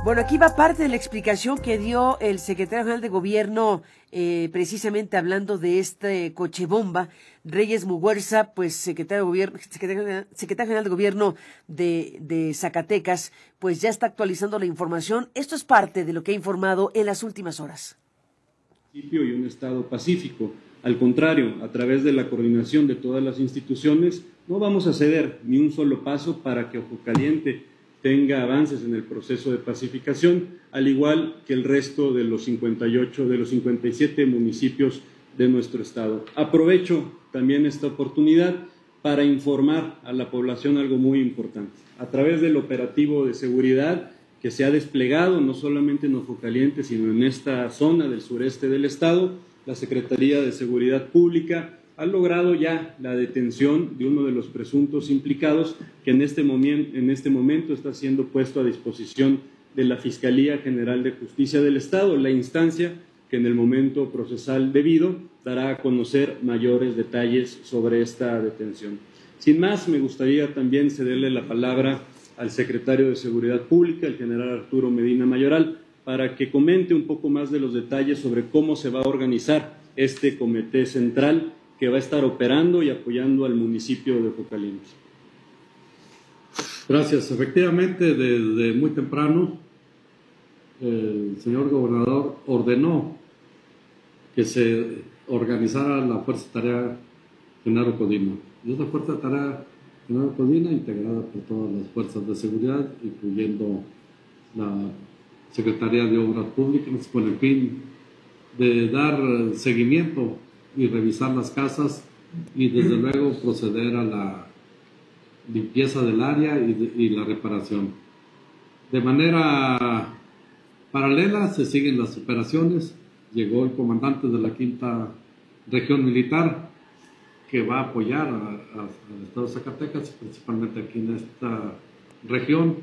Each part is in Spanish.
Bueno, aquí va parte de la explicación que dio el secretario general de Gobierno, precisamente hablando de este coche bomba. Reyes Muguerza, pues secretario general de Gobierno de Zacatecas, pues ya está actualizando la información. Esto es parte de lo que ha informado en las últimas horas. Y un Estado pacífico. Al contrario, a través de la coordinación de todas las instituciones, no vamos a ceder ni un solo paso para que Ojo Caliente tenga avances en el proceso de pacificación, al igual que el resto de los 57 municipios de nuestro estado. Aprovecho también esta oportunidad para informar a la población algo muy importante. A través del operativo de seguridad que se ha desplegado no solamente en Ojo Caliente, sino en esta zona del sureste del estado, la Secretaría de Seguridad Pública ha logrado ya la detención de uno de los presuntos implicados que en este momento está siendo puesto a disposición de la Fiscalía General de Justicia del Estado, la instancia que en el momento procesal debido dará a conocer mayores detalles sobre esta detención. Sin más, me gustaría también cederle la palabra al secretario de Seguridad Pública, el general Arturo Medina Mayoral, para que comente un poco más de los detalles sobre cómo se va a organizar este comité central que va a estar operando y apoyando al municipio de Ojo Caliente. Gracias. Efectivamente, desde muy temprano, el señor gobernador ordenó que se organizara la Fuerza Tarea Genaro Codina. Y esa Fuerza Tarea Genaro Codina, integrada por todas las fuerzas de seguridad, incluyendo la Secretaría de Obras Públicas, con el fin de dar seguimiento y revisar las casas y desde luego proceder a la limpieza del área y la reparación. De manera paralela se siguen las operaciones. Llegó el comandante de la 5ª Región Militar que va a apoyar al estado de Zacatecas, principalmente aquí en esta región,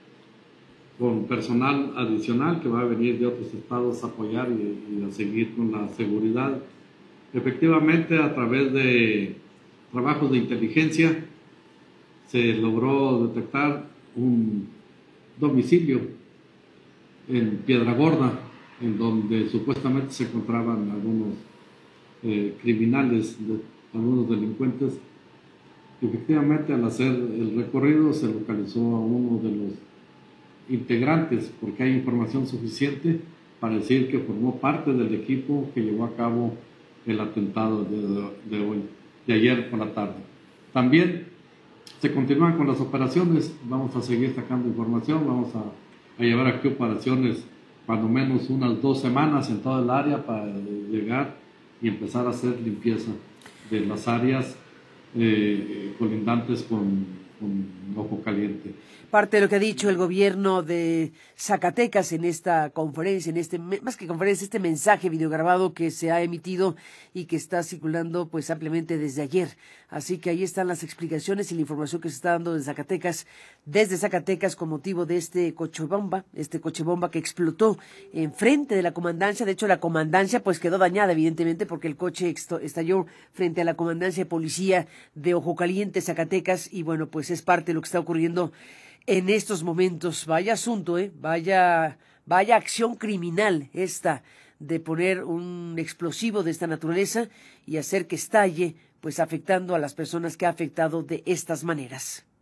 con personal adicional que va a venir de otros estados a apoyar y a seguir con la seguridad. Efectivamente, a través de trabajos de inteligencia, se logró detectar un domicilio en Piedra Gorda, en donde supuestamente se encontraban algunos criminales, algunos delincuentes. Efectivamente, al hacer el recorrido, se localizó a uno de los integrantes, porque hay información suficiente para decir que formó parte del equipo que llevó a cabo el atentado de ayer por la tarde. También se continúan con las operaciones, vamos a seguir sacando información, vamos a llevar aquí operaciones cuando menos unas 2 semanas en toda el área para llegar y empezar a hacer limpieza de las áreas colindantes con Ojo Caliente. Parte de lo que ha dicho el gobierno de Zacatecas en esta conferencia, más que conferencia, este mensaje videograbado que se ha emitido y que está circulando pues ampliamente desde ayer. Así que ahí están las explicaciones y la información que se está dando desde Zacatecas con motivo de este coche bomba que explotó enfrente de la comandancia. De hecho, la comandancia pues quedó dañada evidentemente porque el coche estalló frente a la comandancia de policía de Ojo Caliente, Zacatecas, y bueno, pues es parte de lo que está ocurriendo en estos momentos. Vaya asunto, vaya acción criminal esta de poner un explosivo de esta naturaleza y hacer que estalle, pues afectando a las personas que ha afectado de estas maneras.